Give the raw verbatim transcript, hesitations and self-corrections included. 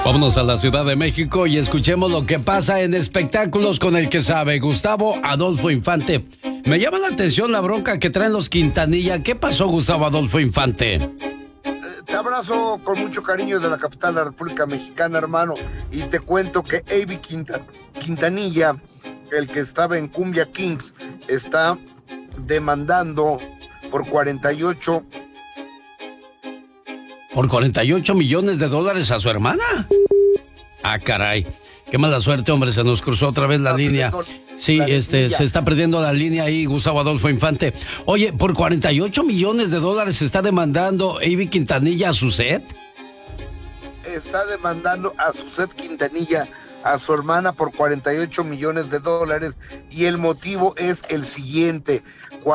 Vámonos a la Ciudad de México y escuchemos lo que pasa en espectáculos con el que sabe, Gustavo Adolfo Infante. Me llama la atención la bronca que traen los Quintanilla. ¿Qué pasó, Gustavo Adolfo Infante? Te abrazo con mucho cariño de la capital de la República Mexicana, hermano, y te cuento que Avi Quinta, Quintanilla, el que estaba en Cumbia Kings, está demandando por cuarenta y ocho... ¿Por cuarenta y ocho millones de dólares a su hermana? Ah, caray. Qué mala suerte, hombre, se nos cruzó otra vez la No, línea. Sí, la este, línea. se está perdiendo la línea ahí, Gustavo Adolfo Infante. Oye, ¿por cuarenta y ocho millones de dólares se está demandando Avi Quintanilla a su set? Está demandando a Suset Quintanilla, a su hermana, por cuarenta y ocho millones de dólares, y el motivo es el siguiente.